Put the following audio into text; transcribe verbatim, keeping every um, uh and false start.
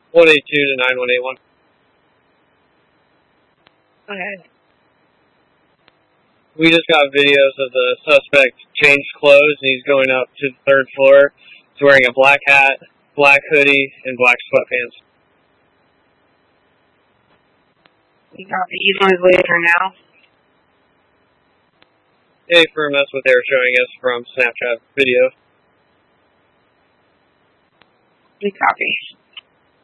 one eight two to nine one eight one. Okay. We just got videos of the suspect changed clothes, and he's going up to the third floor. He's wearing a black hat, black hoodie, and black sweatpants. You copy. He's on his way there now. Hey, firm, that's what they were showing us from Snapchat video. You copy.